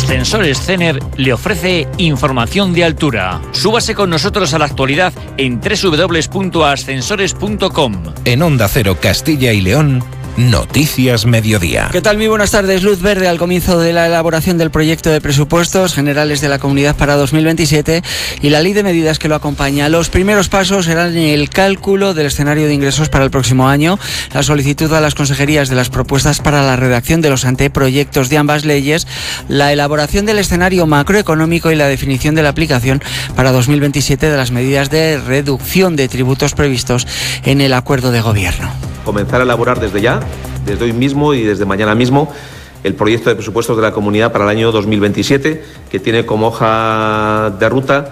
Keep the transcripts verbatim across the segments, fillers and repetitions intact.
Ascensores Cener le ofrece información de altura. Súbase con nosotros a la actualidad en doble u doble u doble u punto ascensores punto com. En Onda Cero Castilla y León, Noticias Mediodía. ¿Qué tal? Muy buenas tardes. Luz verde al comienzo de la elaboración del proyecto de presupuestos generales de la Comunidad para dos mil veintisiete y la ley de medidas que lo acompaña. Los primeros pasos serán el cálculo del escenario de ingresos para el próximo año, la solicitud a las consejerías de las propuestas para la redacción de los anteproyectos de ambas leyes, la elaboración del escenario macroeconómico y la definición de la aplicación para dos mil veintisiete de las medidas de reducción de tributos previstos en el acuerdo de gobierno. Comenzar a elaborar desde ya, desde hoy mismo y desde mañana mismo, el proyecto de presupuestos de la Comunidad para el año dos mil veintisiete, que tiene como hoja de ruta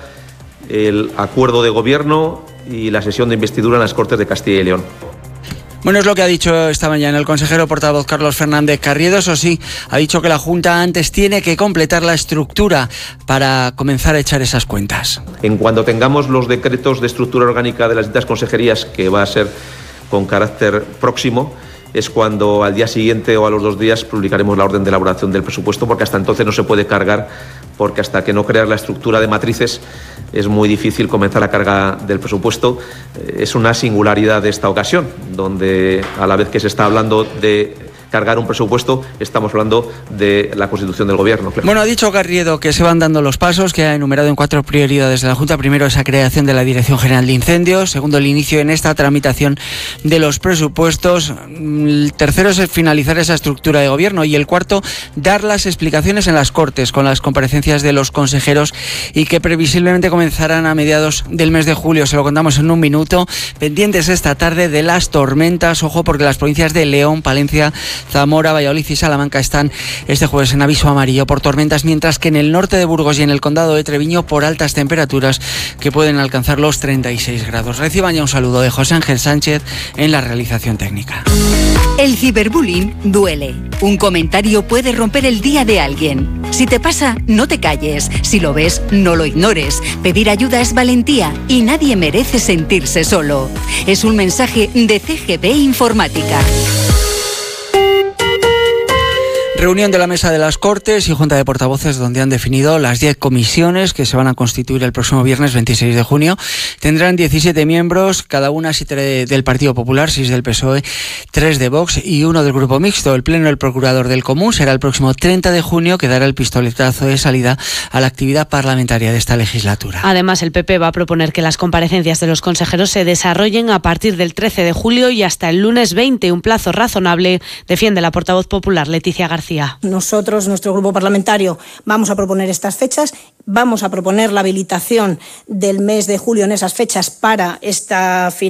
el acuerdo de gobierno y la sesión de investidura en las Cortes de Castilla y León. Bueno, es lo que ha dicho esta mañana el consejero portavoz Carlos Fernández Carriedo. Eso sí, ha dicho que la Junta antes tiene que completar la estructura para comenzar a echar esas cuentas. En cuanto tengamos los decretos de estructura orgánica de las distintas consejerías, que va a ser con carácter próximo, es cuando al día siguiente o a los dos días publicaremos la orden de elaboración del presupuesto, porque hasta entonces no se puede cargar, porque hasta que no creas la estructura de matrices es muy difícil comenzar la carga del presupuesto. Es una singularidad de esta ocasión, donde a la vez que se está hablando de cargar un presupuesto, estamos hablando de la constitución del gobierno. Bueno, ha dicho Carriedo que se van dando los pasos, que ha enumerado en cuatro prioridades de la Junta. Primero, esa creación de la Dirección General de Incendios. Segundo, el inicio en esta tramitación de los presupuestos. El tercero es finalizar esa estructura de gobierno. Y el cuarto, dar las explicaciones en las Cortes con las comparecencias de los consejeros y que previsiblemente comenzarán a mediados del mes de julio. Se lo contamos en un minuto. Pendientes esta tarde de las tormentas. Ojo, porque las provincias de León, Palencia, Zamora, Valladolid y Salamanca están este jueves en aviso amarillo por tormentas, mientras que en el norte de Burgos y en el condado de Treviño por altas temperaturas que pueden alcanzar los treinta y seis grados. Reciban ya un saludo de José Ángel Sánchez en la realización técnica. El ciberbullying duele. Un comentario puede romper el día de alguien. Si te pasa, no te calles. Si lo ves, no lo ignores. Pedir ayuda es valentía y nadie merece sentirse solo. Es un mensaje de C G P Informática. Reunión de la Mesa de las Cortes y Junta de Portavoces, donde han definido las diez comisiones que se van a constituir el próximo viernes veintiséis de junio. Tendrán diecisiete miembros, cada una siete del Partido Popular, seis del P S O E, tres de Vox y uno del Grupo Mixto. El Pleno del Procurador del Común será el próximo treinta de junio, que dará el pistoletazo de salida a la actividad parlamentaria de esta legislatura. Además, el P P va a proponer que las comparecencias de los consejeros se desarrollen a partir del trece de julio y hasta el lunes veinte, un plazo razonable, defiende la portavoz popular Leticia García. Nosotros, nuestro grupo parlamentario, vamos a proponer estas fechas, vamos a proponer la habilitación del mes de julio en esas fechas para esta